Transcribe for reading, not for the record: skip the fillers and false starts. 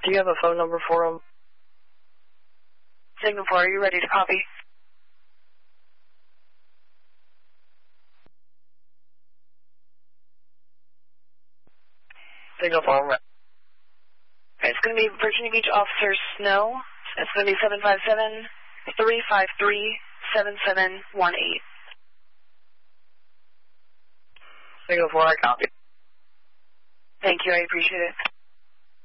Do you have a phone number for him? Signal 4, are you ready to copy? Signal 4, right. Okay, it's going to be Virginia Beach Officer Snow. It's going to be 757-353-7718. Signal 4, I copy. Thank you, I appreciate it.